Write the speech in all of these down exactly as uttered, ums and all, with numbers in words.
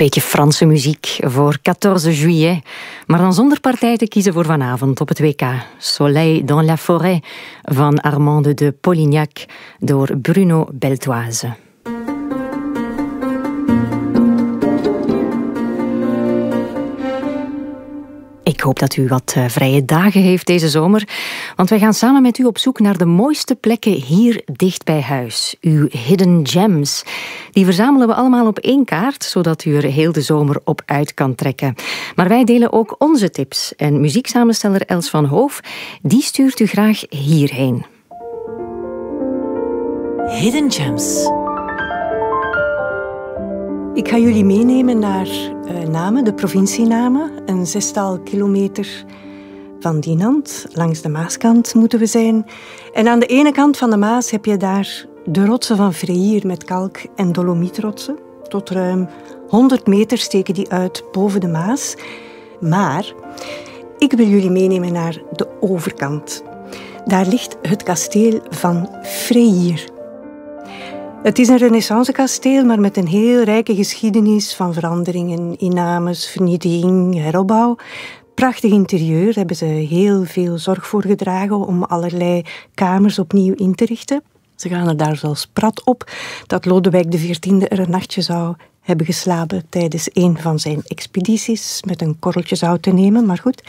beetje Franse muziek voor veertien juillet. Maar dan zonder partij te kiezen voor vanavond op het W K. Soleil dans la forêt van Armande de Polignac door Bruno Beltoise. Ik hoop dat u wat uh, vrije dagen heeft deze zomer, want wij gaan samen met u op zoek naar de mooiste plekken hier dicht bij huis. Uw hidden gems. Die verzamelen we allemaal op één kaart, zodat u er heel de zomer op uit kan trekken. Maar wij delen ook onze tips. En muzieksamensteller Els van Hoof, die stuurt u graag hierheen. Hidden gems. Ik ga jullie meenemen naar uh, Namen, de provincienamen. Een zestal kilometer van Dinant. Langs de Maaskant moeten we zijn. En aan de ene kant van de Maas heb je daar de rotsen van Freyr met kalk- en dolomietrotsen. Tot ruim honderd meter steken die uit boven de Maas. Maar ik wil jullie meenemen naar de overkant. Daar ligt het kasteel van Freyr. Het is een renaissancekasteel, maar met een heel rijke geschiedenis van veranderingen, innames, vernietiging, heropbouw. Prachtig interieur, hebben ze heel veel zorg voor gedragen om allerlei kamers opnieuw in te richten. Ze gaan er daar zelfs prat op dat Lodewijk de veertiende er een nachtje zou hebben geslapen tijdens een van zijn expedities met een korreltje zout te nemen, maar goed.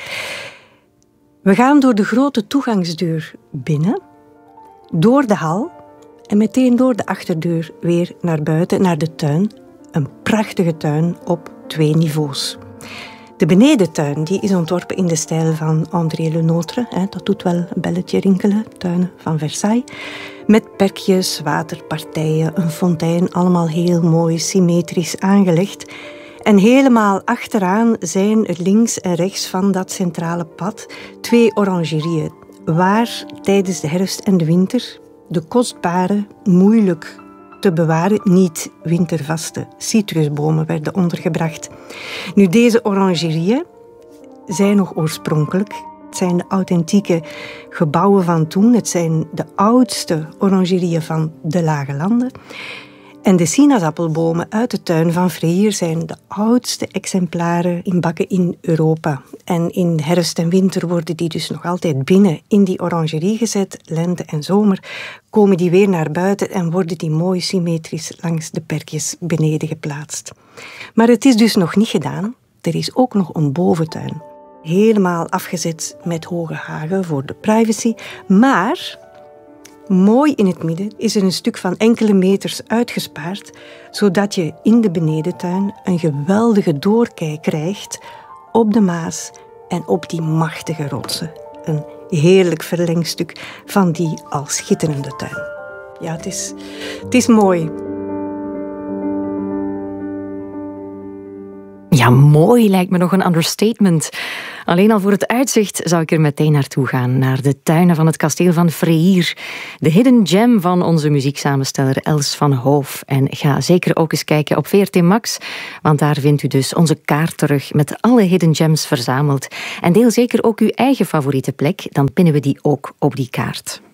We gaan door de grote toegangsdeur binnen, door de hal, en meteen door de achterdeur weer naar buiten, naar de tuin. Een prachtige tuin op twee niveaus. De benedentuin die is ontworpen in de stijl van André Le Nôtre. Hè, dat doet wel een belletje rinkelen, tuinen van Versailles. Met perkjes, waterpartijen, een fontein, allemaal heel mooi symmetrisch aangelegd. En helemaal achteraan zijn er links en rechts van dat centrale pad twee orangerieën, waar tijdens de herfst en de winter de kostbare, moeilijk te bewaren, niet wintervaste citrusbomen werden ondergebracht. Nu, deze orangerieën zijn nog oorspronkelijk. Het zijn de authentieke gebouwen van toen. Het zijn de oudste orangerieën van de Lage Landen. En de sinaasappelbomen uit de tuin van Freyr zijn de oudste exemplaren in bakken in Europa. En in herfst en winter worden die dus nog altijd binnen in die orangerie gezet. Lente en zomer komen die weer naar buiten en worden die mooi symmetrisch langs de perkjes beneden geplaatst. Maar het is dus nog niet gedaan. Er is ook nog een boventuin. Helemaal afgezet met hoge hagen voor de privacy. Maar mooi in het midden is er een stuk van enkele meters uitgespaard, zodat je in de benedentuin een geweldige doorkijk krijgt op de Maas en op die machtige rotsen. Een heerlijk verlengstuk van die al schitterende tuin. Ja, het is, het is mooi. Ja, mooi lijkt me nog een understatement. Alleen al voor het uitzicht zou ik er meteen naartoe gaan, naar de tuinen van het kasteel van Freyr. De hidden gem van onze muzieksamensteller Els van Hoof. En ga zeker ook eens kijken op V R T Max, want daar vindt u dus onze kaart terug met alle hidden gems verzameld. En deel zeker ook uw eigen favoriete plek, dan pinnen we die ook op die kaart.